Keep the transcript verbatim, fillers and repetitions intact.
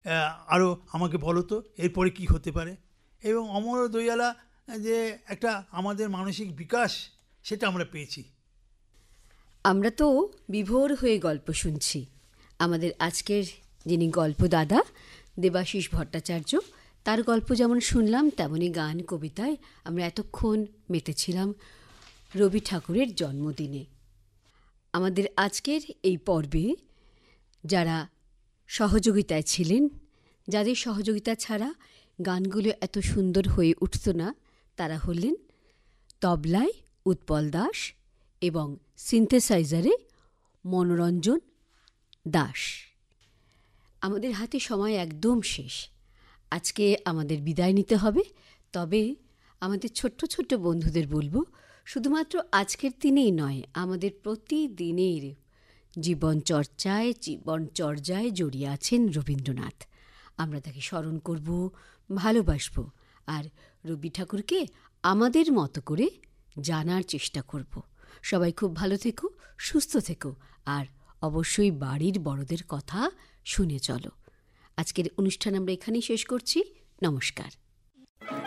আরও আমাকে বলো তো এরপরে কি হতে পারে। এবং অমর দইয়ালা যে একটা আমাদের মানসিক বিকাশ সেটা আমরা পেয়েছি। আমরা তো বিভোর হয়ে গল্প শুনছি। আমাদের আজকের যিনি গল্পদাদা দেবাশিস ভট্টাচার্য, তার গল্প যেমন শুনলাম তেমনই গান কবিতায় আমরা এতক্ষণ মেতেছিলাম রবি ঠাকুরের জন্মদিনে। আমাদের আজকের এই পর্বে যারা সহযোগিতায় ছিলেন, যাদের সহযোগিতা ছাড়া গানগুলো এত সুন্দর হয়ে উঠত না, তারা হলেন তবলায় উৎপল দাস এবং সিনথেসাইজারে মনোরঞ্জন দাস। আমাদের হাতে সময় একদম শেষ। আজকে আমাদের বিদায় নিতে হবে। তবে আমাদের ছোট্ট ছোট্ট বন্ধুদের বলবো, শুধুমাত্র আজকের দিনেই নয়, আমাদের প্রতিদিনের জীবনচর্চায় জীবনচর্যায় জড়িয়ে আছেন রবীন্দ্রনাথ। আমরা তাকে স্মরণ করব, ভালোবাসব, আর রবি ঠাকুরকে আমাদের মতো করে জানার চেষ্টা করব। সবাই খুব ভালো থেকো, সুস্থ থেকো, আর অবশ্যই বাড়ির বড়দের কথা শুনে চলো। আজকের অনুষ্ঠান আমরা এখানেই শেষ করছি। নমস্কার।